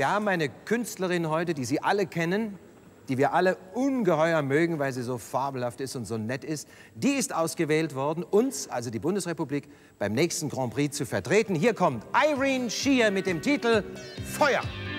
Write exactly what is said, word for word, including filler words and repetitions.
Wir haben eine Künstlerin heute, die Sie alle kennen, die wir alle ungeheuer mögen, weil sie so fabelhaft ist und so nett ist. Die ist ausgewählt worden, uns, also die Bundesrepublik, beim nächsten Grand Prix zu vertreten. Hier kommt Irene Shear mit dem Titel Feuer.